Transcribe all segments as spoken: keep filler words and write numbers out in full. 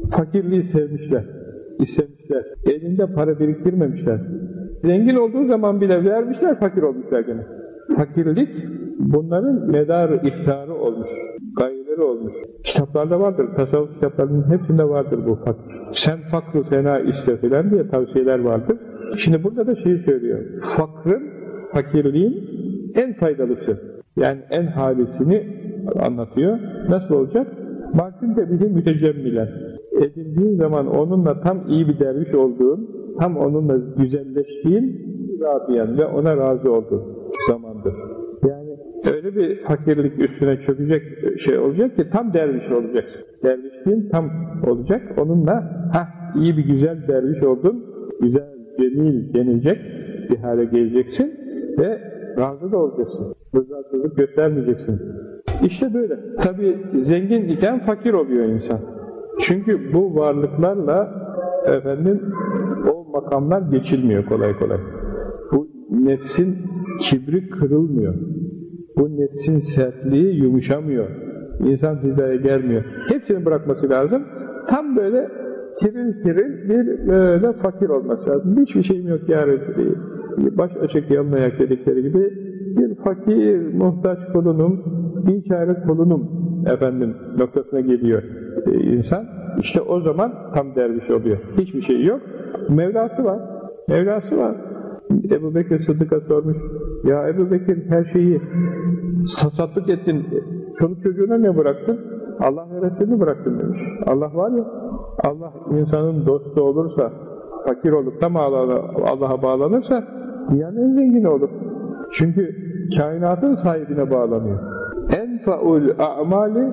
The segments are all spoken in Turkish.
fakirliği sevmişler, istemişler. Elinde para biriktirmemişler. Zengin olduğu zaman bile vermişler, fakir olmuşlar gene. Fakirlik bunların medarı, iftiharı olmuş, gayeleri olmuş. Kitaplarda vardır, tasavvuf kitaplarının hepsinde vardır bu fakir. Sen fakrı sena iste filan diye tavsiyeler vardır. Şimdi burada da şeyi söylüyor, fakrın, fakirliğin en faydalısı, yani en halisini anlatıyor. Nasıl olacak? Maksimde bihi mütecemmilen. Edindiğin zaman onunla tam iyi bir derviş olduğun, tam onunla güzelleştiğin, radiyen ve ona razı olduğun zamandır. Yani öyle bir fakirlik üstüne çökecek şey olacak ki tam derviş olacaksın. Dervişliğin tam olacak. Onunla ha iyi bir güzel derviş oldun, güzel, cemil denilecek bir hale geleceksin ve razı da olacaksın. Rızasızlık göstermeyeceksin. İşte böyle. Tabii zengin iken fakir oluyor insan. Çünkü bu varlıklarla efendim o makamlar geçilmiyor kolay kolay. Bu nefsin kibri kırılmıyor. Bu nefsin sertliği yumuşamıyor. İnsan hizaya gelmiyor. Hepsini bırakması lazım. Tam böyle tiril tiril bir böyle fakir olması lazım. Hiçbir şeyim yok yani. Baş açık yanmayak dedikleri gibi bir fakir, muhtaç kulunum, biçare kulunum efendim noktasına geliyor e, insan. İşte o zaman tam derviş oluyor. Hiçbir şey yok. Mevlası var. Mevlası var. Ebu Bekir Sıddık'a sormuş. Ya Ebu Bekir her şeyi tasadduk ettin. Çoluk çocuğuna ne bıraktın? Allah ve Resulü'nü bıraktın demiş. Allah var ya, Allah insanın dostu olursa, fakir olup da Allah'a bağlanırsa dünyanın en zengini olur. Çünkü kainatın sahibine bağlanıyor. Enfa'ul a'mali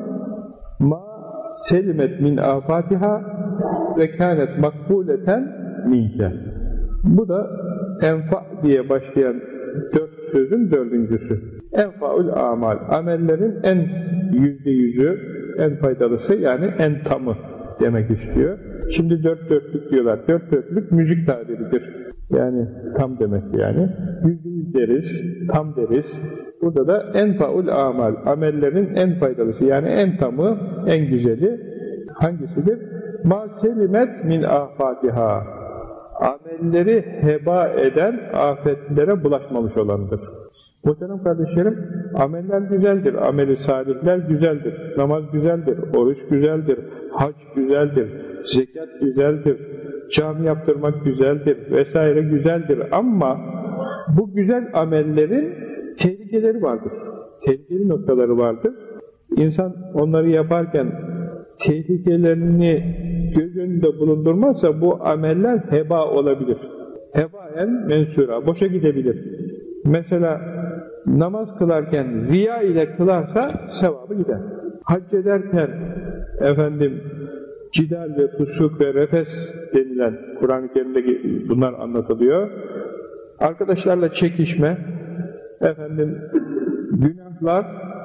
ma selimet min afatiha ve kânet makbuleten minke. Bu da enfa diye başlayan dört sözün dördüncüsü. Enfa'ul a'mal, amellerin en yüzde yüzü, en faydalısı yani en tamı demek istiyor. Şimdi dört dörtlük diyorlar. Dört dörtlük müzik tabiridir. Yani tam demek yani. Yüzde yüz deriz, tam deriz. Burada da enfaul amal, amellerin en faydalısı yani en tamı, en güzeli hangisidir? Ma selimet min afatiha. Amelleri heba eden afetlere bulaşmamış olanıdır. Muhterem kardeşlerim, ameller güzeldir, ameli salihler güzeldir, namaz güzeldir, oruç güzeldir, hac güzeldir, zekat güzeldir, cami yaptırmak güzeldir vesaire güzeldir ama bu güzel amellerin tehlikeleri vardır, tehlikeli noktaları vardır. İnsan onları yaparken tehlikelerini göz önünde bulundurmazsa bu ameller heba olabilir. Hebaen mensura, boşa gidebilir. Mesela namaz kılarken riya ile kılarsa sevabı gider. Hac ederken efendim cidal ve fusuk ve refes denilen Kur'an-ı Kerim'de bunlar anlatılıyor. Arkadaşlarla çekişme, efendim günahlar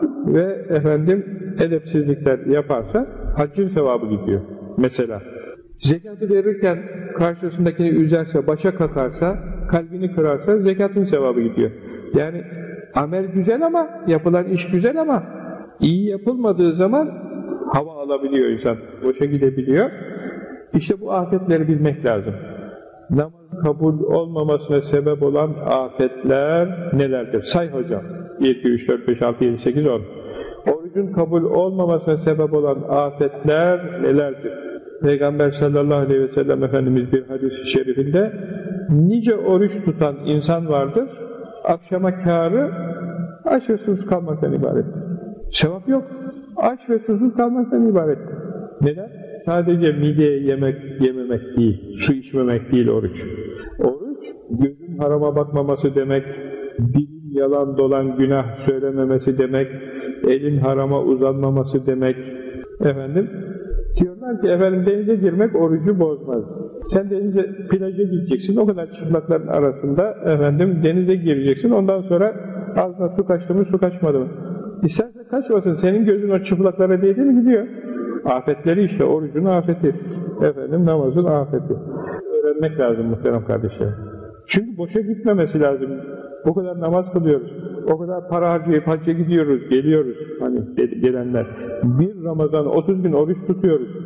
ve efendim edepsizlikler yaparsa haccın sevabı gidiyor. Mesela zekatı verirken karşısındakini üzerse, başa kakarsa, kalbini kırarsa zekatın sevabı gidiyor. Yani amel güzel ama, yapılan iş güzel ama iyi yapılmadığı zaman hava alabiliyor insan, boşa gidebiliyor. İşte bu afetleri bilmek lazım. Namaz kabul olmamasına sebep olan afetler nelerdir? Say hocam. bir, iki, üç, dört, beş, altı, yedi, sekiz, on. Orucun kabul olmamasına sebep olan afetler nelerdir? Peygamber sallallahu aleyhi ve sellem Efendimiz bir hadis-i şerifinde nice oruç tutan insan vardır, akşama kârı aç ve susuz kalmaktan ibarettir. Sevap yok, aç ve susuz kalmaktan ibarettir. Neden? Sadece mideye yemek yememek değil, su içmemek değil oruç. Oruç, gözün harama bakmaması demek, dilin yalan dolan günah söylememesi demek, elin harama uzanmaması demek. Efendim, diyorlar ki efendim denize girmek orucu bozmaz. Sen denize, plaja gideceksin, o kadar çıplakların arasında efendim denize gireceksin, ondan sonra ağzına su kaçtı mı, su kaçmadı mı? İsterse kaçmasın, senin gözün o çıplaklara değdi mi gidiyor. Afetleri işte, orucun afeti, efendim namazın afeti. Öğrenmek lazım muhterem kardeşlerim. Çünkü boşa gitmemesi lazım. O kadar namaz kılıyoruz, o kadar para harcayıp hacca gidiyoruz, geliyoruz hani gelenler. Bir Ramazan otuz gün oruç tutuyoruz.